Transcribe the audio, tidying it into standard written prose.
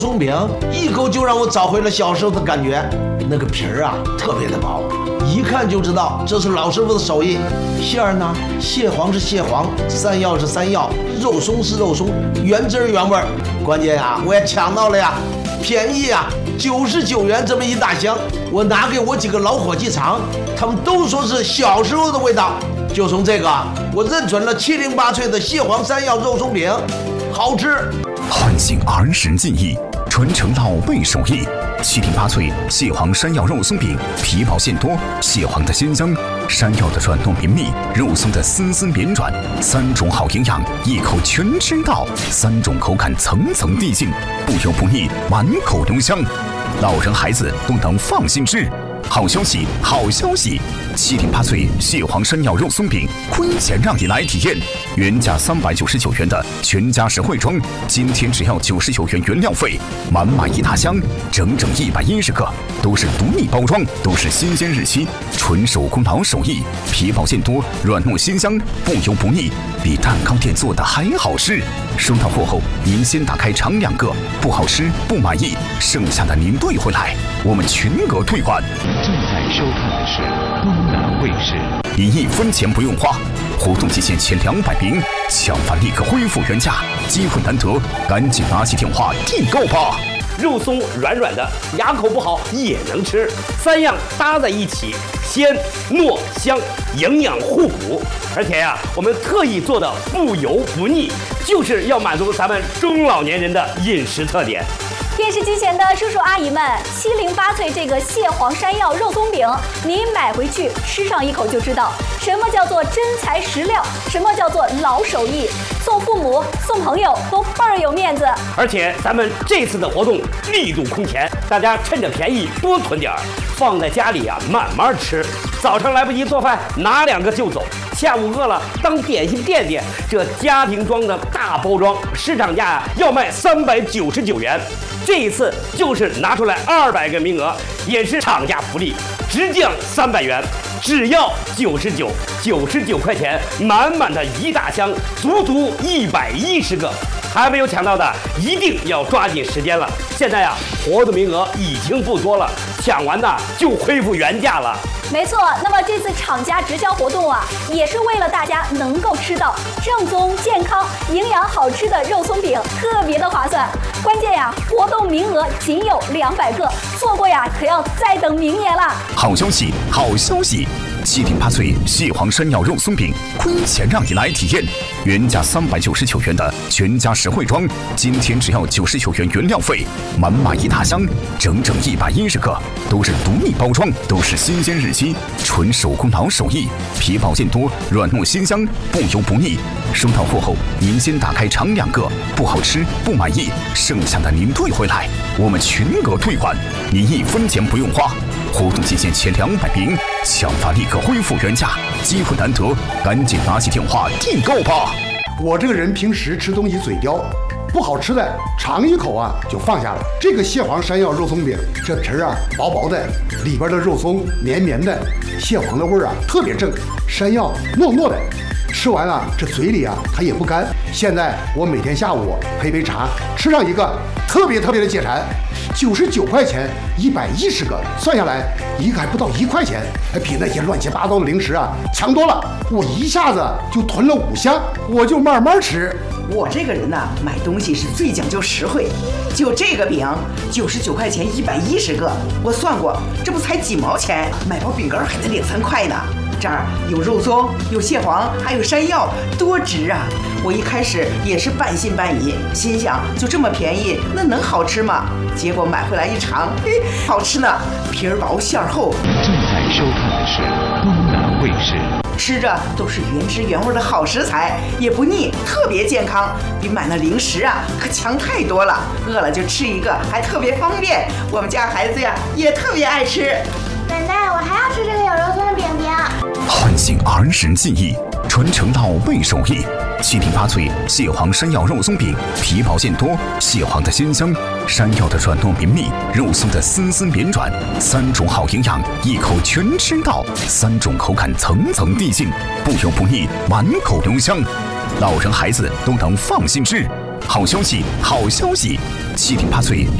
松饼一口就让我找回了小时候的感觉，那个皮儿啊特别的薄，一看就知道这是老师傅的手艺。馅儿呢，蟹黄是蟹黄，山药是山药，肉松是肉松，原汁原味儿。关键啊，我也抢到了呀，便宜呀，99元这么一大箱。我拿给我几个老伙计尝，他们都说是小时候的味道。就从这个，我认准了708脆的蟹黄山药肉松饼，好吃。 唤醒儿时记忆，传承老辈手艺。708脆蟹黄山药肉松饼，皮薄馅多，蟹黄的鲜香，山药的软糯绵密，肉松的丝丝绵软，3种好营养，一口全吃到，3种口感层层递进，不油不腻，满口留香，老人孩子都能放心吃。好消息，好消息！708脆蟹黄山药肉松饼，亏钱让你来体验。原价399元的全家实惠装，今天只要99元原料费，满满一大箱，整整110个，都是独立包装，都是新鲜日期，纯手工老手艺，皮薄馅多，软糯鲜香，不油不腻，比蛋糕店做的还好吃。收到货后，您先打开尝2个，不好吃不满意，剩下的您兑回来，我们全额退款。 正在收看的是东南卫视。 你1分钱不用花，活动期限前200名，抢饭立刻恢复原价，机会难得，赶紧拿起电话订购吧！ 肉松软软的，牙口不好也能吃，3样搭在一起，鲜糯香，营养互补。而且呀，我们特意做的不油不腻，就是要满足咱们中老年人的饮食特点。 电视机前的叔叔阿姨们，708脆这个蟹黄山药肉松饼，你买回去吃上一口就知道什么叫做真材实料，什么叫做老手艺，送父母送朋友都倍儿有面子。 而且咱们这次的活动力度空前，大家趁着便宜多囤点儿，放在家里啊慢慢吃。早上来不及做饭，拿2个就走；下午饿了当点心垫垫。这家庭装的大包装，市场价要卖399元。这一次就是拿出来200个名额，也是厂家福利，直降300元，只要99块钱，满满的一大箱，足足110个。还没有抢到的，一定要抓紧时间了。现在啊，活动名额已经不多了，抢完的就恢复原价了。 没错，那么这次厂家直销活动啊，也是为了大家能够吃到正宗、健康、营养好吃的肉松饼，特别的划算。关键呀，活动名额仅有200个，错过呀，可要再等明年了。 好消息，好消息！708脆蟹黄山药肉松饼，亏钱让你来体验。原价399元的全家实惠装，今天只要99元原料费，满满一大箱，整整110个，都是独立包装，都是新鲜日期，纯手工老手艺，皮薄馅多，软糯鲜香，不油不腻。收到货后，您先打开尝2个，不好吃不满意，剩下的您兑回来，我们全额退款，您1分钱不用花。活动期限前200名，抢发立刻恢复原价，机会难得，赶紧拿起电话订购吧！ 我这个人平时吃东西嘴刁，不好吃的尝一口啊就放下了。这个蟹黄山药肉松饼，这皮儿啊薄薄的，里边的肉松绵绵的，蟹黄的味儿啊特别正，山药糯糯的。吃完了这嘴里啊它也不干。现在我每天下午配杯茶，吃上一个，特别的解馋。99块钱110个，算下来一个还不到1块钱，比那些乱七八糟的零食啊强多了。我一下子就囤了5箱，我就慢慢吃。 我这个人呢，买东西是最讲究实惠。就这个饼，99块钱110个，我算过，这不才几毛钱，买包饼干还得2、3块呢。这儿有肉松，有蟹黄，还有山药，多值啊！我一开始也是半信半疑，心想就这么便宜，那能好吃吗？结果买回来一尝，嘿，好吃呢，皮儿薄馅儿厚。 正在收看的是东南卫视。 吃着都是原汁原味的好食材，也不腻，特别健康，比买那零食啊可强太多了。饿了就吃一个，还特别方便。我们家孩子呀也特别爱吃。 奶奶，我还要吃这个有肉松的饼饼。 唤醒儿时记忆，传承老辈手艺。708脆蟹黄山药肉松饼，皮薄馅多，蟹黄的鲜香，山药的软糯绵密，肉松的丝丝绵软，3种好营养，一口全吃到，3种口感层层递进，不油不腻，满口留香，老人孩子都能放心吃。 好消息，好消息！7.8岁